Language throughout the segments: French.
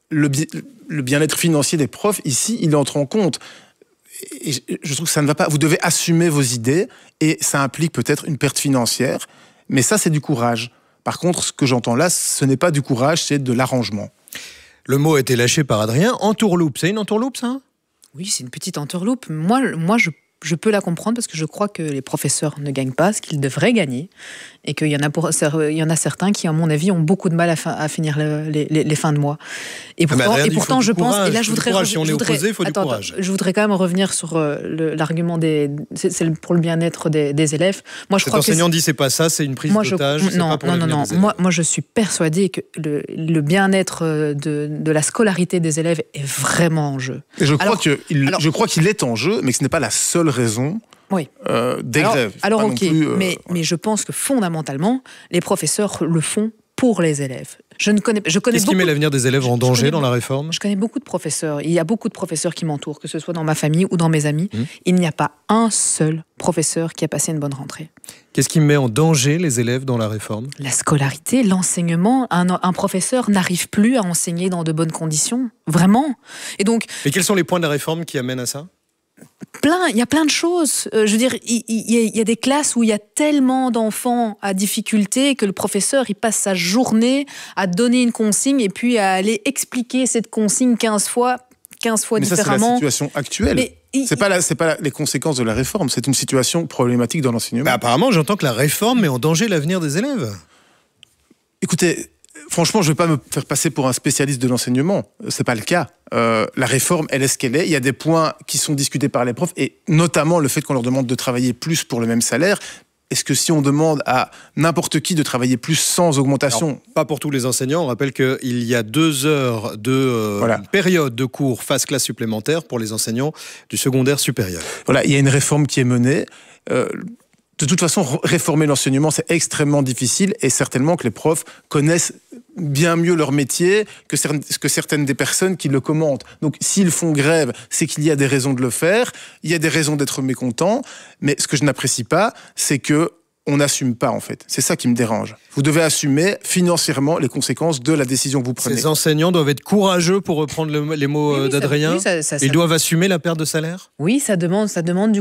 le bien-être financier des profs, ici, il entre en compte. Et je trouve que ça ne va pas. Vous devez assumer vos idées et ça implique peut-être une perte financière, mais ça, c'est du courage. Par contre, ce que j'entends là, ce n'est pas du courage, c'est de l'arrangement. Le mot a été lâché par Adrien. Entourloupe, c'est une entourloupe, ça ? Oui, c'est une petite entourloupe. Moi, je peux la comprendre parce que je crois que les professeurs ne gagnent pas ce qu'ils devraient gagner et qu'il y en a certains qui, à mon avis, ont beaucoup de mal à finir les fins de mois. Et pourtant, je pense... Et là, je voudrais... Si on est opposé, il faut du courage. Je voudrais quand même revenir sur l'argument c'est pour le bien-être des élèves. Moi, Cet enseignant dit c'est pas ça, c'est une prise d'otage. Non. Moi, je suis persuadée que le bien-être de la scolarité des élèves est vraiment en jeu. Et je crois qu'il est en jeu, mais que ce n'est pas la seule raison des grèves. Alors ok, mais je pense que fondamentalement, les professeurs le font pour les élèves. Qu'est-ce qui met l'avenir des élèves en danger dans la réforme ? Je connais beaucoup de professeurs. Il y a beaucoup de professeurs qui m'entourent, que ce soit dans ma famille ou dans mes amis. Il n'y a pas un seul professeur qui a passé une bonne rentrée. Qu'est-ce qui met en danger les élèves dans la réforme ? La scolarité, l'enseignement. Un professeur n'arrive plus à enseigner dans de bonnes conditions. Vraiment. Et donc... Mais quels sont les points de la réforme qui amènent à ça ? Il y a plein de choses. Je veux dire, il y a des classes où il y a tellement d'enfants à difficulté que le professeur, il passe sa journée à donner une consigne et puis à aller expliquer cette consigne 15 fois mais différemment. Mais ça, c'est la situation actuelle. C'est pas les conséquences de la réforme, c'est une situation problématique dans l'enseignement. Apparemment, j'entends que la réforme met en danger l'avenir des élèves. Écoutez, franchement, je ne vais pas me faire passer pour un spécialiste de l'enseignement. C'est pas le cas. La réforme, elle est ce qu'elle est. Il y a des points qui sont discutés par les profs, et notamment le fait qu'on leur demande de travailler plus pour le même salaire. Est-ce que si on demande à n'importe qui de travailler plus sans augmentation... Alors, pas pour tous les enseignants. On rappelle qu'il y a 2 heures de période de cours phase classe supplémentaire pour les enseignants du secondaire supérieur. Voilà, il y a une réforme qui est menée. De toute façon, réformer l'enseignement, c'est extrêmement difficile, et certainement que les profs connaissent bien mieux leur métier que certaines des personnes qui le commentent. Donc, s'ils font grève, c'est qu'il y a des raisons de le faire, il y a des raisons d'être mécontents, mais ce que je n'apprécie pas, c'est que on n'assume pas, en fait. C'est ça qui me dérange. Vous devez assumer financièrement les conséquences de la décision que vous prenez. Ces enseignants doivent être courageux, pour reprendre les mots d'Adrien. Ils doivent assumer la perte de salaire ? Oui, ça demande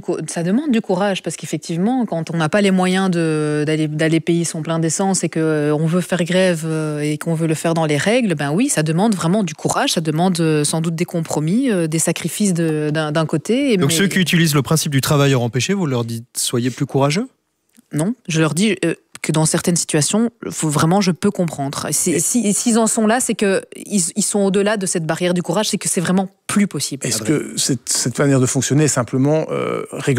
du courage, parce qu'effectivement, quand on n'a pas les moyens d'aller payer son plein d'essence et qu'on veut faire grève et qu'on veut le faire dans les règles, ben oui, ça demande vraiment du courage, ça demande sans doute des compromis, des sacrifices d'un côté. Donc ceux qui utilisent le principe du travailleur empêché, vous leur dites « soyez plus courageux » ? Non, je leur dis que dans certaines situations, je peux comprendre. S'ils en sont là, c'est qu'ils sont au-delà de cette barrière du courage, c'est que c'est vraiment plus possible. Est-ce que cette manière de fonctionner est simplement réglementaire ?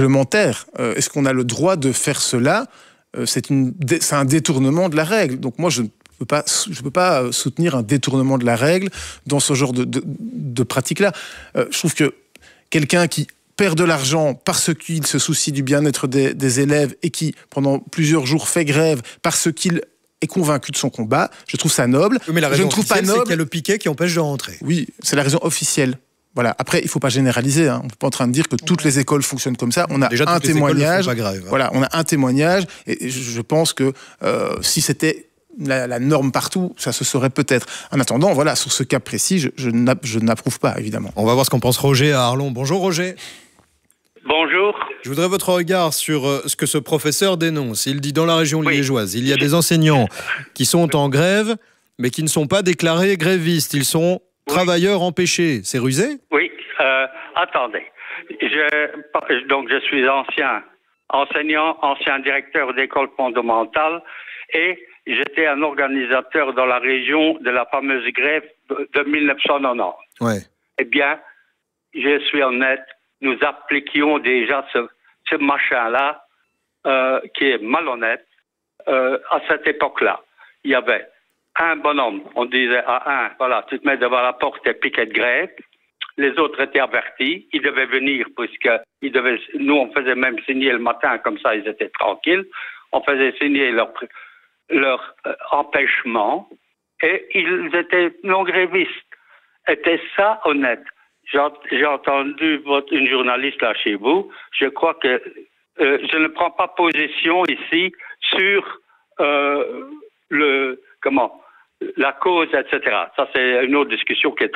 Est-ce qu'on a le droit de faire cela ? C'est un détournement de la règle. Donc moi, je ne peux pas soutenir un détournement de la règle dans ce genre de pratique-là. Je trouve que quelqu'un qui perd de l'argent parce qu'il se soucie du bien-être des élèves et qui, pendant plusieurs jours, fait grève parce qu'il est convaincu de son combat, je trouve ça noble. Mais la raison officielle, c'est qu'il y a le piquet qui empêche de rentrer. Oui, c'est la raison officielle. Voilà. Après, il ne faut pas généraliser. On n'est pas en train de dire que toutes les écoles fonctionnent comme ça. On a un témoignage. Voilà, on a un témoignage. Et je pense que si c'était la norme partout, ça se saurait peut-être. En attendant, voilà, sur ce cas précis, je n'approuve pas, évidemment. On va voir ce qu'en pense Roger à Arlon. Bonjour Roger. Bonjour. Je voudrais votre regard sur ce que ce professeur dénonce. Il dit dans la région liégeoise, il y a des enseignants qui sont en grève, mais qui ne sont pas déclarés grévistes. Ils sont travailleurs empêchés. C'est rusé ? Oui. Attendez. Donc, je suis ancien enseignant, ancien directeur d'école fondamentale, et j'étais un organisateur dans la région de la fameuse grève de 1990. Ouais. Eh bien, je suis honnête, nous appliquions déjà ce machin-là, qui est malhonnête, à cette époque-là. Il y avait un bonhomme, on disait à un, voilà, tu te mets devant la porte et piquet de grève. Les autres étaient avertis, ils devaient venir, nous on faisait même signer le matin, comme ça ils étaient tranquilles. On faisait signer leur empêchement, et ils étaient non grévistes. Était ça honnête? J'ai entendu une journaliste là chez vous. Je crois que je ne prends pas position ici sur la cause, etc. Ça, c'est une autre discussion qui est